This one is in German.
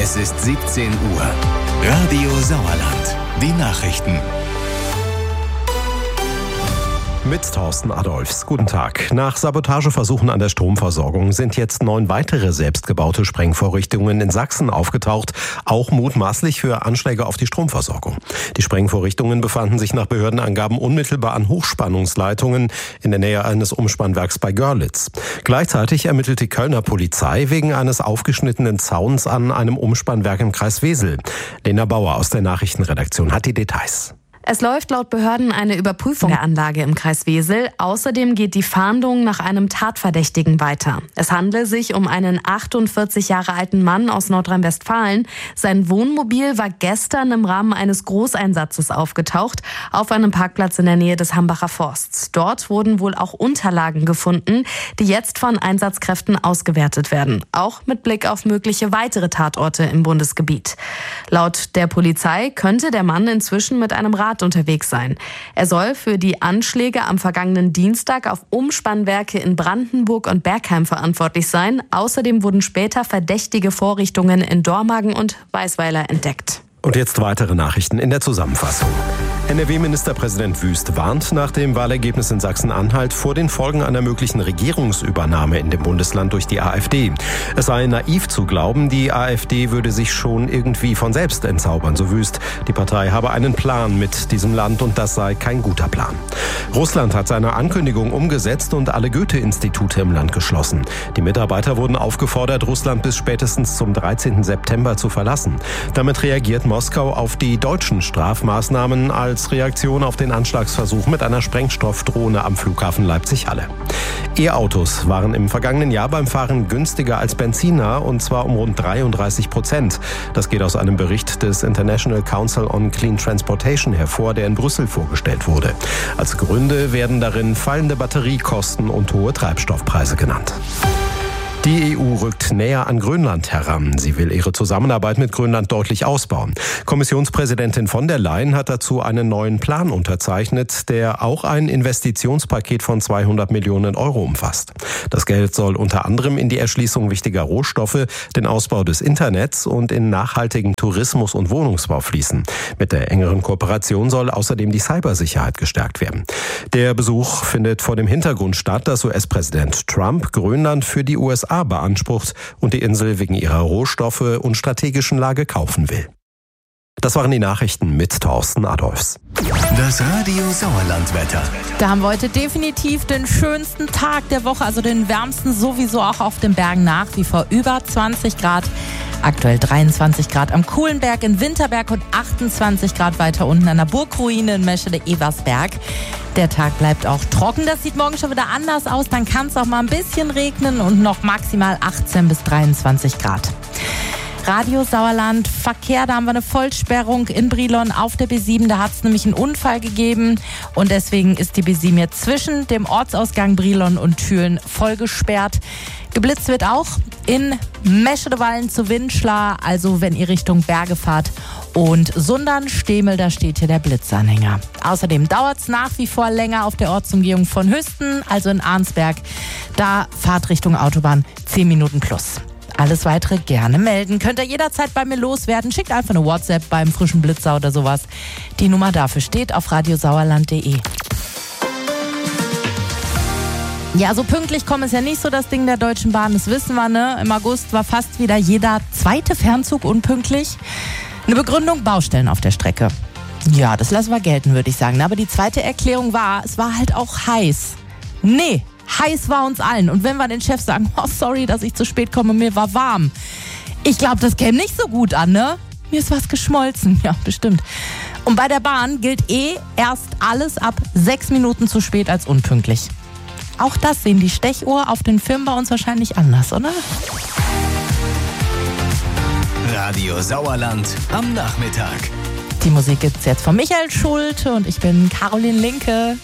Es ist 17 Uhr. Radio Sauerland. Die Nachrichten. Mit Thorsten Adolphs. Guten Tag. Nach Sabotageversuchen an der Stromversorgung sind jetzt 9 weitere selbstgebaute Sprengvorrichtungen in Sachsen aufgetaucht, auch mutmaßlich für Anschläge auf die Stromversorgung. Die Sprengvorrichtungen befanden sich nach Behördenangaben unmittelbar an Hochspannungsleitungen in der Nähe eines Umspannwerks bei Görlitz. Gleichzeitig ermittelt die Kölner Polizei wegen eines aufgeschnittenen Zauns an einem Umspannwerk im Kreis Wesel. Lena Bauer aus der Nachrichtenredaktion hat die Details. Es läuft laut Behörden eine Überprüfung der Anlage im Kreis Wesel. Außerdem geht die Fahndung nach einem Tatverdächtigen weiter. Es handelt sich um einen 48 Jahre alten Mann aus Nordrhein-Westfalen. Sein Wohnmobil war gestern im Rahmen eines Großeinsatzes aufgetaucht auf einem Parkplatz in der Nähe des Hambacher Forsts. Dort wurden wohl auch Unterlagen gefunden, die jetzt von Einsatzkräften ausgewertet werden. Auch mit Blick auf mögliche weitere Tatorte im Bundesgebiet. Laut der Polizei könnte der Mann inzwischen mit einem Rad unterwegs sein. Er soll für die Anschläge am vergangenen Dienstag auf Umspannwerke in Brandenburg und Bergheim verantwortlich sein. Außerdem wurden später verdächtige Vorrichtungen in Dormagen und Weißweiler entdeckt. Und jetzt weitere Nachrichten in der Zusammenfassung. NRW-Ministerpräsident Wüst warnt nach dem Wahlergebnis in Sachsen-Anhalt vor den Folgen einer möglichen Regierungsübernahme in dem Bundesland durch die AfD. Es sei naiv zu glauben, die AfD würde sich schon irgendwie von selbst entzaubern, so Wüst. Die Partei habe einen Plan mit diesem Land und das sei kein guter Plan. Russland hat seine Ankündigung umgesetzt und alle Goethe-Institute im Land geschlossen. Die Mitarbeiter wurden aufgefordert, Russland bis spätestens zum 13. September zu verlassen. Damit reagiert Moskau auf die deutschen Strafmaßnahmen als Reaktion auf den Anschlagsversuch mit einer Sprengstoffdrohne am Flughafen Leipzig-Halle. E-Autos waren im vergangenen Jahr beim Fahren günstiger als Benziner, und zwar um rund 33%. Das geht aus einem Bericht des International Council on Clean Transportation hervor, der in Brüssel vorgestellt wurde. Als Gründe werden darin fallende Batteriekosten und hohe Treibstoffpreise genannt. Die EU rückt näher an Grönland heran. Sie will ihre Zusammenarbeit mit Grönland deutlich ausbauen. Kommissionspräsidentin von der Leyen hat dazu einen neuen Plan unterzeichnet, der auch ein Investitionspaket von 200 Millionen Euro umfasst. Das Geld soll unter anderem in die Erschließung wichtiger Rohstoffe, den Ausbau des Internets und in nachhaltigen Tourismus- und Wohnungsbau fließen. Mit der engeren Kooperation soll außerdem die Cybersicherheit gestärkt werden. Der Besuch findet vor dem Hintergrund statt, dass US-Präsident Trump Grönland für die USA beansprucht und die Insel wegen ihrer Rohstoffe und strategischen Lage kaufen will. Das waren die Nachrichten mit Thorsten Adolphs. Das Radio Sauerland-Wetter. Da haben wir heute definitiv den schönsten Tag der Woche, also den wärmsten sowieso auch auf den Bergen, nach wie vor über 20 Grad. Aktuell 23 Grad am Kuhlenberg in Winterberg und 28 Grad weiter unten an der Burgruine in Meschede-Eversberg. Der Tag bleibt auch trocken. Das sieht morgen schon wieder anders aus. Dann kann es auch mal ein bisschen regnen und noch maximal 18 bis 23 Grad. Radio Sauerland, Verkehr, da haben wir eine Vollsperrung in Brilon auf der B7. Da hat es nämlich einen Unfall gegeben und deswegen ist die B7 jetzt zwischen dem Ortsausgang Brilon und Thülen voll gesperrt. Geblitzt wird auch in Meschede-Wallen zu Winschlar, also wenn ihr Richtung Berge fahrt. Und Sundern-Stemel, da steht hier der Blitzanhänger. Außerdem dauert es nach wie vor länger auf der Ortsumgehung von Hüsten, also in Arnsberg. Da Fahrt Richtung Autobahn 10 Minuten plus. Alles Weitere gerne melden. Könnt ihr jederzeit bei mir loswerden. Schickt einfach eine WhatsApp beim frischen Blitzer oder sowas. Die Nummer dafür steht auf radiosauerland.de. Ja, so pünktlich kommen ist ja nicht so das Ding der Deutschen Bahn. Das wissen wir, ne? Im August war fast wieder jeder zweite Fernzug unpünktlich. Eine Begründung: Baustellen auf der Strecke. Ja, das lassen wir gelten, würde ich sagen. Aber die zweite Erklärung war, es war halt auch heiß. Nee, heiß war uns allen. Und wenn wir den Chef sagen, oh sorry, dass ich zu spät komme, mir war warm. Ich glaube, das käme nicht so gut an, ne? Mir ist was geschmolzen. Ja, bestimmt. Und bei der Bahn gilt erst alles ab 6 Minuten zu spät als unpünktlich. Auch das sehen die Stechuhr auf den Firmen bei uns wahrscheinlich anders, oder? Radio Sauerland am Nachmittag. Die Musik gibt's jetzt von Michael Schulte und ich bin Caroline Linke.